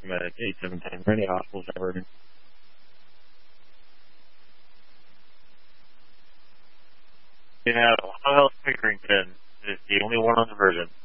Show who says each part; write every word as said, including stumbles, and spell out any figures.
Speaker 1: Medic eight seven ten for any hospitals ever. Yeah, Ohio Health Pickerington is the only one on the version.